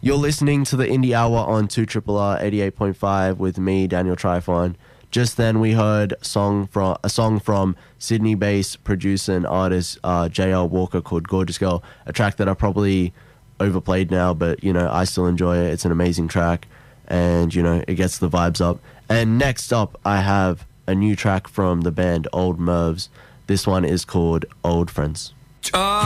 You're listening to the Indie Hour on 2RRR 88.5 with me, Daniel Trifon. Just then we heard a song from Sydney-based producer and artist J.L. Walker called Gorgeous Girl, a track that I probably overplayed now, but, you know, I still enjoy it. It's an amazing track, and, you know, it gets the vibes up. And next up, I have a new track from the band Old Mervs. This one is called Old Friends.